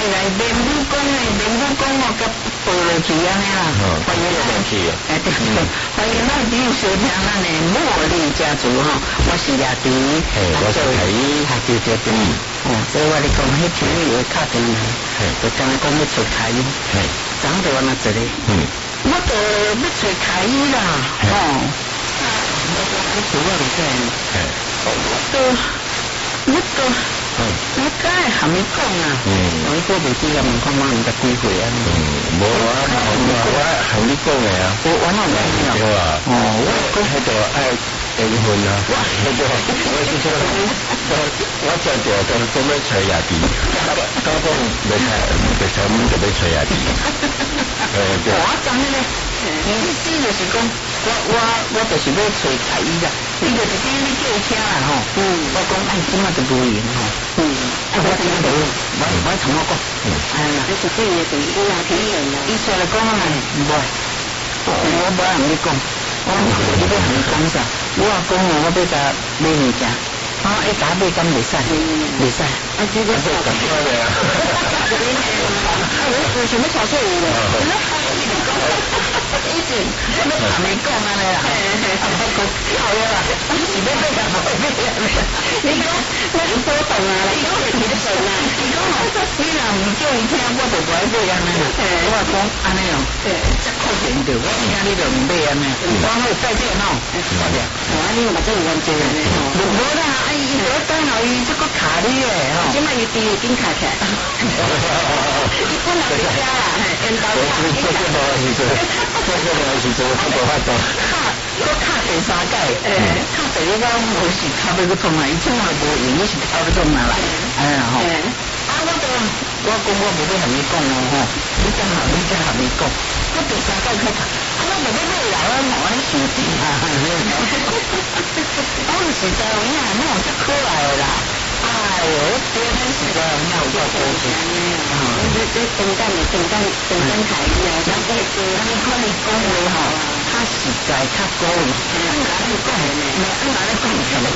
来练武功诶，练武功我甲报落去安尼啦。 欢迎来去。 对，欢迎咱朋友收听咱诶茉莉家族吼，我是亚迪， 我是凯伊， 对。所以我咧讲，迄天有打电话，就刚刚讲要找凯伊，长着我那这里，我就要找凯伊啦，我做我就我该含你讲啊，我过袂知啊，问看我唔得机会啊。 无我含你讲嘅啊， 我哪有对啊？我講喺度愛結婚啊，喺度我是說，我就準備娶亞弟，剛剛未睇就要娶亞弟。 我講咧，意思就是講，我就是要找凱伊啦。你就直接你叫伊聽啦吼，我講即馬就無閒吼，我聽到，我同我講，你是對嘅，對，你話聽人啦，伊出來講啊，我無同你講，我你要同你講啥？我講我要甲買物件，一打買咁袂使，這個是咁樣嘅啊，我想要炒菜嘅，以前我要同你講安尼啦，好啦，你是要買咁你講我是波動啊，你講你的動啊，你講你若唔叫伊聽，我就不愛買安尼啦，我講安尼哦，這可憐着，我聽你就唔買安尼，我好再見吼，我你嘛真有關係呢，無啦，伊就等候伊這個卡你誒，即馬伊第二間卡起來，伊本來在家啦，因兜我卡第三屆，卡第一個我是卡要去創啊，伊從來無用，伊是卡要創啊啦，吼。我講我無要同你講哦，吼，你真合你講，我第三屆開卡，我無要買啦，我安尼想定啊，我實在有影，那有只可愛啦。哎呦，這真是的，那有夠高興這動感台啊，咱可以講話吼，較實在較高，哪裡講？